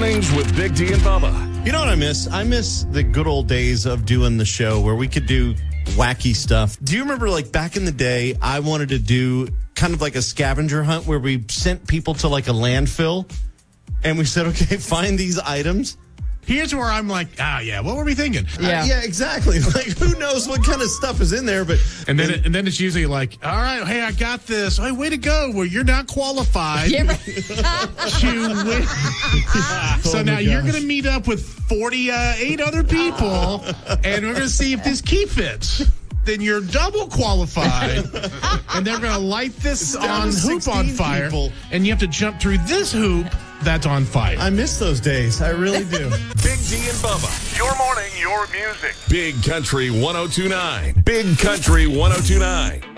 Mornings with Big D and Bubba. You know what I miss? I miss the good old days of doing the show where we could do wacky stuff. Do you remember, like, back in the day, I wanted to do kind of like a scavenger hunt where we sent people to, like, a landfill and we said, okay, find these items. Here's where I'm like, what were we thinking? Yeah, exactly. Like, who knows what kind of stuff is in there? But and then it's usually like, all right, hey, I got this. Hey, way to go. Well, you're not qualified to win. So now you're going to meet up with 48 other people, and we're going to see if this key fits. Then you're double qualified, and they're going to light this hoop on fire, and you have to jump through this hoop that's on fire. I miss those days. I really do. Big D and Bubba. Your morning, your music. Big Country 102.9. Big Country 102.9.